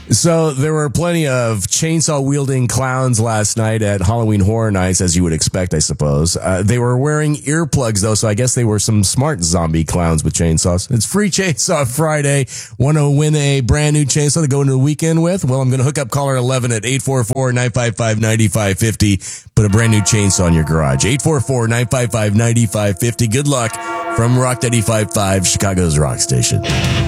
So there were plenty of chainsaw-wielding clowns last night at Halloween Horror Nights, as you would expect, I suppose. They were wearing earplugs, though, so I guess they were some smart zombie clowns with chainsaws. It's Free Chainsaw Friday. Want to win a brand new chainsaw to go into the weekend with? Well, I'm going to hook up caller 11 at 844-955-9550. Put a brand new chainsaw in your garage. 844-955-9550. Good luck from Rock 95.5, Chicago's rock station.